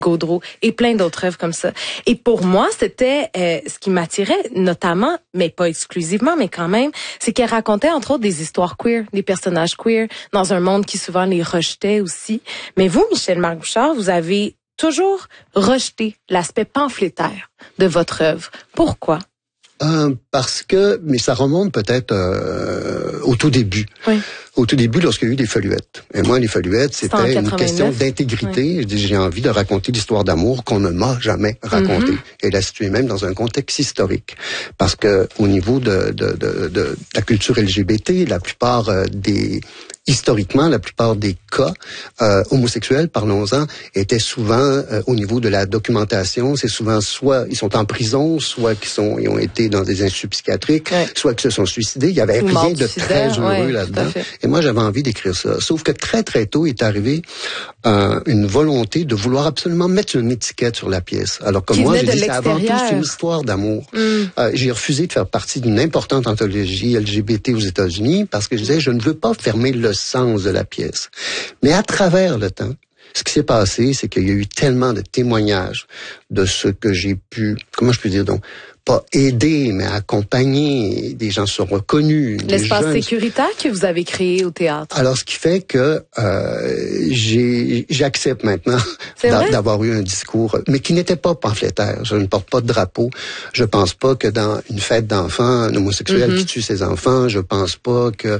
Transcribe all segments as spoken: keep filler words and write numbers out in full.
Gaudreau et plein d'autres œuvres comme ça. Et pour moi, c'était euh, ce qui m'attirait notamment, mais pas exclusivement, mais quand même, c'est qu'elle racontait entre autres des histoires queer, des personnages queer, dans un monde qui souvent les rejetait aussi. Mais vous, Michel-Marc Bouchard, vous avez toujours rejeté l'aspect pamphlétaire de votre œuvre. Pourquoi? Euh, parce que, mais ça remonte peut-être euh, au tout début. Oui. Au tout début, lorsqu'il y a eu les Foluettes. Et moi, les Foluettes, c'était une question d'intégrité. Oui. J'ai envie de raconter l'histoire d'amour qu'on ne m'a jamais racontée. Mm-hmm. Et la situer même dans un contexte historique. Parce que au niveau de, de, de, de la culture L G B T, la plupart euh, des... Historiquement, la plupart des cas euh, homosexuels, parlons-en, étaient souvent euh, au niveau de la documentation. C'est souvent soit ils sont en prison, soit qu'ils sont ils ont été dans des instituts psychiatriques, ouais. soit qu'ils se sont suicidés. Il y avait Ou rien de très heureux ouais, là-dedans. Et moi, j'avais envie d'écrire ça. Sauf que très très tôt est arrivé euh, une volonté de vouloir absolument mettre une étiquette sur la pièce. Alors que Qui moi, j'ai dit c'est avant tout c'est une histoire d'amour. Mm. Euh, j'ai refusé de faire partie d'une importante anthologie L G B T aux États-Unis parce que je disais je ne veux pas fermer le sens de la pièce. Mais à travers le temps, ce qui s'est passé, c'est qu'il y a eu tellement de témoignages de ce que j'ai pu, comment je peux dire donc, pas aider, mais accompagner. Des gens sont reconnus. L'espace sécuritaire que vous avez créé au théâtre. Alors, ce qui fait que euh, j'ai, j'accepte maintenant d'a, d'avoir eu un discours, mais qui n'était pas pamphlétaire. Je ne porte pas de drapeau. Je pense pas que dans une fête d'enfants, un homosexuel mm-hmm. qui tue ses enfants, je pense pas que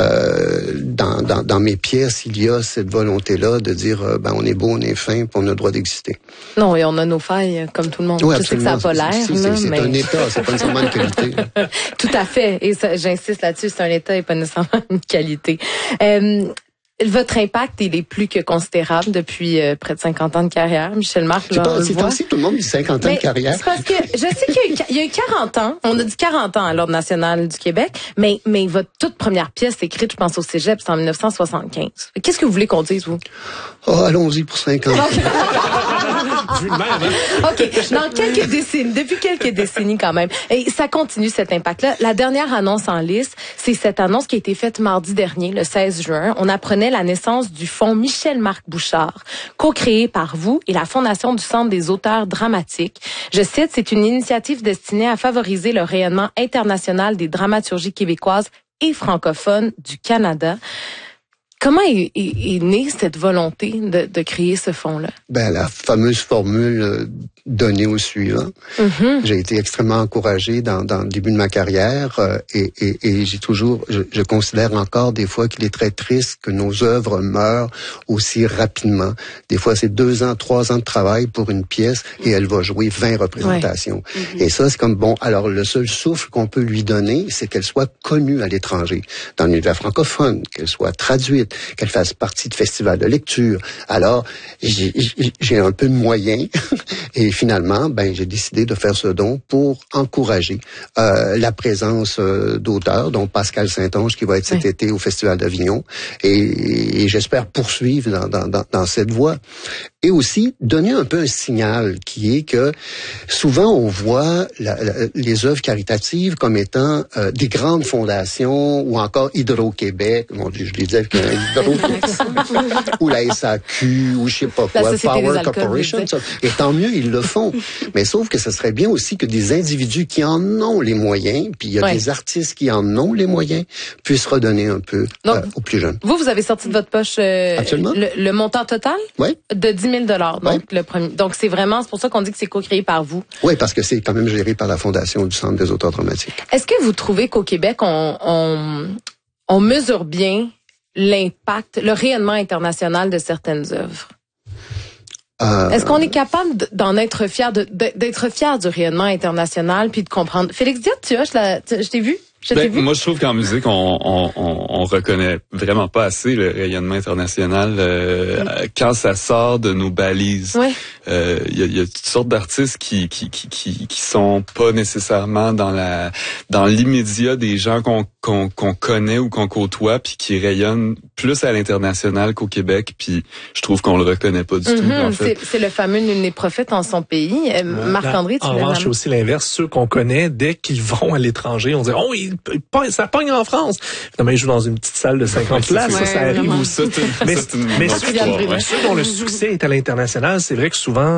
euh, dans, dans, dans mes pièces, il y a cette volonté-là de dire, euh, ben on est beau, on est fin, puis on a le droit d'exister. Non, et on a nos failles, comme tout le monde. Oui, je sais que ça n'a pas l'air, c'est, là, c'est, mais... C'est un état, c'est pas nécessairement une qualité. Tout à fait, et ça, j'insiste là-dessus, c'est un état et pas nécessairement une qualité. Euh, Votre impact, il est plus que considérable depuis euh, près de cinquante ans de carrière. Michel-Marc, c'est pas, c'est aussi tout le monde dit cinquante ans mais de carrière. C'est parce que je sais qu'il y a, eu, il y a eu quarante ans, on a dit quarante ans à l'Ordre national du Québec, mais, mais votre toute première pièce écrite, je pense au Cégep, c'est en dix-neuf cent soixante-quinze. Qu'est-ce que vous voulez qu'on dise, vous? Oh, allons-y pour cinquante ans. OK. Dans quelques décennies, depuis quelques décennies quand même. Et ça continue cet impact-là. La dernière annonce en liste, c'est cette annonce qui a été faite mardi dernier, le seize juin. On apprenait la naissance du fonds Michel-Marc Bouchard, co-créé par vous et la Fondation du Centre des auteurs dramatiques. Je cite, c'est une initiative destinée à favoriser le rayonnement international des dramaturgies québécoises et francophones du Canada. Comment est, est, est née cette volonté de, de créer ce fonds-là? Ben, la fameuse formule donnée au suivant. Mm-hmm. J'ai été extrêmement encouragé dans, dans le début de ma carrière euh, et, et, et j'ai toujours, je, je considère encore des fois qu'il est très triste que nos œuvres meurent aussi rapidement. Des fois, c'est deux ans, trois ans de travail pour une pièce et elle va jouer vingt représentations. Ouais. Mm-hmm. Et ça, c'est comme, bon, alors le seul souffle qu'on peut lui donner, c'est qu'elle soit connue à l'étranger, dans l'univers francophone, qu'elle soit traduite, qu'elle fasse partie de festivals de lecture. Alors, j'ai, j'ai un peu de moyens et finalement, ben, j'ai décidé de faire ce don pour encourager euh, la présence euh, d'auteurs, dont Pascal Saint-Onge qui va être cet oui. été au Festival d'Avignon et, et j'espère poursuivre dans, dans, dans, dans cette voie. Et aussi donner un peu un signal qui est que souvent on voit la, la, les œuvres caritatives comme étant euh, des grandes fondations ou encore Hydro-Québec, mon Dieu, je l'ai dit avec un Hydro-Québec, ou la S A Q, ou je sais pas quoi, Power Corporation, ça. Et tant mieux, ils le font. Mais sauf que ce serait bien aussi que des individus qui en ont les moyens, puis il y a ouais. des artistes qui en ont les moyens, puissent redonner un peu Donc, euh, aux plus jeunes. Vous, vous avez sorti de votre poche euh, le, le montant total ouais. de dix mille dollars. Donc, ouais. le premier. Donc, c'est vraiment, c'est pour ça qu'on dit que c'est co-créé par vous. Oui, parce que c'est quand même géré par la Fondation du Centre des auteurs dramatiques. Est-ce que vous trouvez qu'au Québec, on, on, on mesure bien l'impact, le rayonnement international de certaines œuvres? Euh... Est-ce qu'on est capable d'en être fier, de, d'être fier du rayonnement international, puis de comprendre? Félix Diot, tu vois, je, la, je t'ai vu? Je ben, moi, je trouve qu'en musique, on, on, on, on reconnaît vraiment pas assez le rayonnement international euh, oui. quand ça sort de nos balises. Il oui. euh, y, a, y a toutes sortes d'artistes qui, qui, qui, qui, qui sont pas nécessairement dans la dans l'immédiat des gens qu'on, qu'on, qu'on connaît ou qu'on côtoie, puis qui rayonnent plus à l'international qu'au Québec. Puis je trouve qu'on le reconnaît pas du mm-hmm. tout. En fait. c'est, c'est le fameux nul n'est prophète en son pays. Euh, Marc-André, tu En revanche, c'est aussi l'inverse. Ceux qu'on connaît, dès qu'ils vont à l'étranger, on dit oh, ils ça pogne en France. Finalement, il joue dans une petite salle de cinquante places, ouais, ça, ça arrive. Ça, mais c'est une mais autre ceux, histoire, ouais. ceux dont le succès est à l'international, c'est vrai que souvent,